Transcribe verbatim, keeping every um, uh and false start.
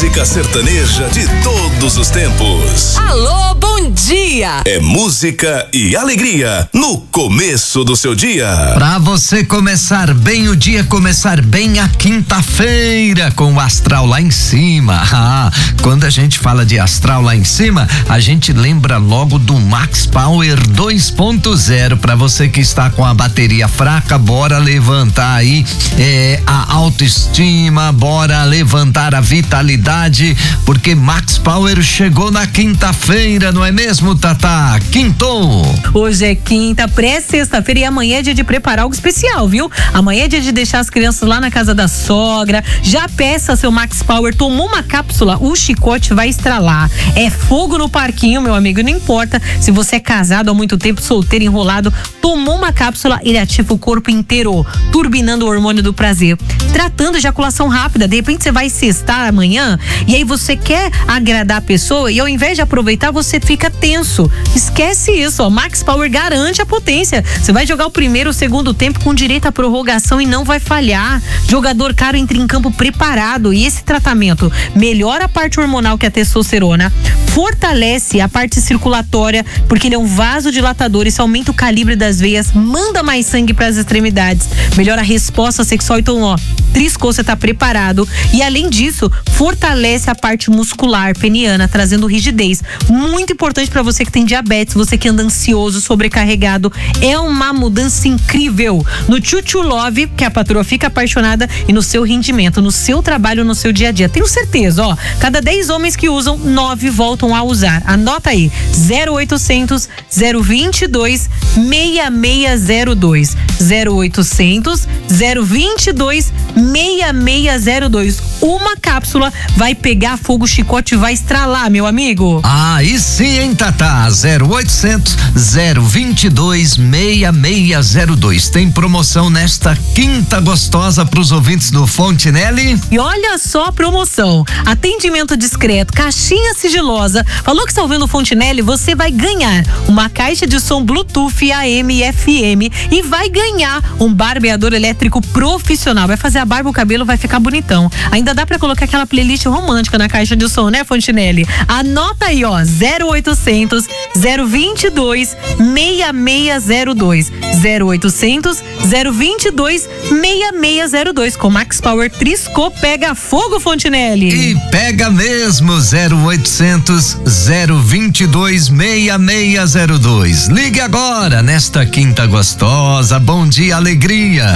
música sertaneja de todos os tempos. Alô, bom dia! É música e alegria no começo do seu dia. Pra você começar bem o dia, começar bem a quinta-feira com o astral lá em cima. Ah, quando a gente fala de astral lá em cima, a gente lembra logo do Max Power dois ponto zero. Pra você que está com a bateria fraca, bora levantar aí é, a autoestima, bora levantar a vitalidade, porque Max Power chegou na quinta-feira, não é mesmo, Tatá? Quintou! Hoje é quinta, pré-sexta-feira, e amanhã é dia de preparar algo especial, viu? Amanhã é dia de deixar as crianças lá na casa da sogra. Já peça seu Max Power, tomou uma cápsula, o chicote vai estralar. É fogo no parquinho, meu amigo, não importa se você é casado há muito tempo, solteiro, enrolado, tomou uma cápsula, ele ativa o corpo inteiro, turbinando o hormônio do prazer, tratando ejaculação rápida. De repente você vai cestar amanhã e aí você quer agradar a pessoa e ao invés de aproveitar, você fica tenso. Esquece isso, ó. Max Power garante a potência. Você vai jogar o primeiro, o segundo tempo com direito à prorrogação e não vai falhar. Jogador caro entra em campo preparado, e esse tratamento melhora a parte hormonal, que é a testosterona, fortalece a parte circulatória, porque ele é um vasodilatador, isso aumenta o calibre das veias, manda mais sangue para as extremidades, melhora a resposta sexual. Então, ó, triscou, você tá preparado. E além disso, fortalece a parte muscular peniana, trazendo rigidez. Muito importante para você que tem diabetes, você que anda ansioso, sobrecarregado. É uma mudança incrível no Chuchu Love, que a patroa fica apaixonada, e no seu rendimento, no seu trabalho, no seu dia a dia. Tenho certeza, ó, cada dez homens que usam, nove voltam a usar. Anota aí, zero oitocentos, zero vinte e dois, seis seis zero dois, zero oitocentos, zero vinte e dois, seis seis zero dois. Uma cápsula vai pegar fogo, o chicote vai estralar, meu amigo. Ah, e sim, hein, Tatá? zero oitocentos, zero vinte e dois, seis seis zero dois. Tem promoção nesta quinta gostosa pros ouvintes do Fontinelli. E olha só a promoção: atendimento discreto, caixinha sigilosa. Falou que está ouvindo o Fontinelli? Você vai ganhar uma caixa de som Bluetooth A M e F M e vai ganhar um barbeador elétrico profissional. Vai fazer a barba, o cabelo vai ficar bonitão. Ainda dá pra colocar aquela playlist romântica na caixa de som, né, Fontinelli? Anota aí, ó, zero oitocentos, zero vinte e dois, seis seis zero dois, zero oitocentos, zero vinte e dois, seis seis zero dois. Com Max Power triscou, pega fogo, Fontinelli. E pega mesmo, zero oitocentos, zero vinte e dois, seis seis zero dois. Ligue agora nesta quinta gostosa. Bom dia, alegria.